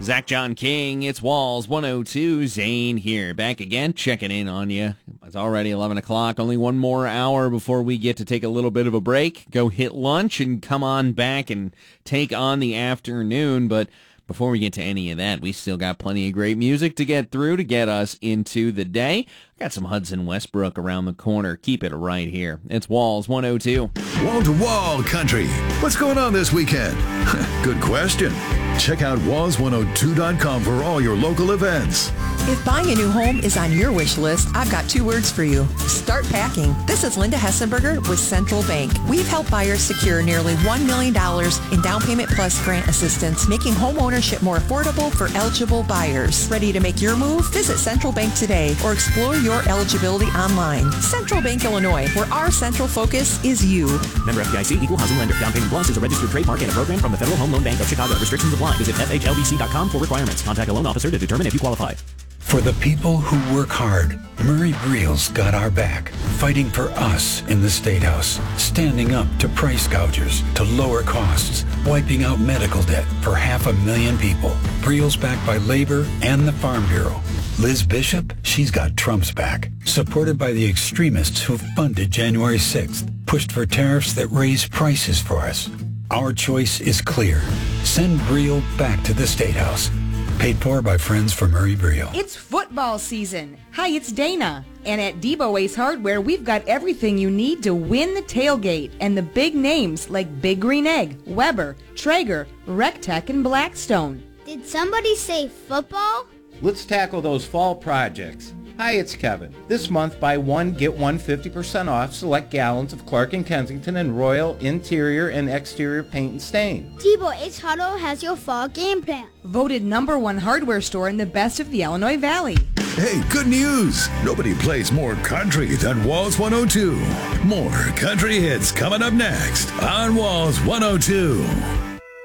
Zach John King, it's Walls 102. Zane here, back again, checking in on you. It's already 11 o'clock, only one more hour before we get to take a little bit of a break, go hit lunch, and come on back and take on the afternoon. But before we get to any of that, we still got plenty of great music to get through to get us into the day. Got some Hudson Westbrook around the corner. Keep it right here. It's Walls 102. Wall-to-wall country. What's going on this weekend? Good question. Check out walls102.com for all your local events. If buying a new home is on your wish list, I've got two words for you. Start packing. This is Linda Hessenberger with Central Bank. We've helped buyers secure nearly $1 million in down payment plus grant assistance, making home ownership more affordable for eligible buyers. Ready to make your move? Visit Central Bank today or explore your eligibility online. Central Bank, Illinois, where our central focus is you. Member FDIC, Equal Housing Lender. Down Payment Plus is a registered trademark and a program from the Federal Home Loan Bank of Chicago. Restrictions apply. Visit FHLBC.com for requirements. Contact a loan officer to determine if you qualify. For the people who work hard, Murray Briel's got our back, fighting for us in the State House, standing up to price gougers, to lower costs, wiping out medical debt for 500,000 people. Briel's backed by Labor and the Farm Bureau. Liz Bishop, she's got Trump's back, supported by the extremists who funded January 6th, pushed for tariffs that raise prices for us. Our choice is clear. Send Briel back to the State House. Paid for by friends from Murray Briel. It's football season. Hi, it's Dana. And at Debo Ace Hardware, we've got everything you need to win the tailgate. And the big names like Big Green Egg, Weber, Traeger, Rectech, and Blackstone. Did somebody say football? Let's tackle those fall projects. Hi, it's Kevin. This month, buy one, get one 50% off select gallons of Clark & Kensington and Royal interior and exterior paint and stain. Debo Ace Hardware has your fall game plan. Voted #1 hardware store in the best of the Illinois Valley. Hey, good news. Nobody plays more country than Walls 102. More country hits coming up next on Walls 102.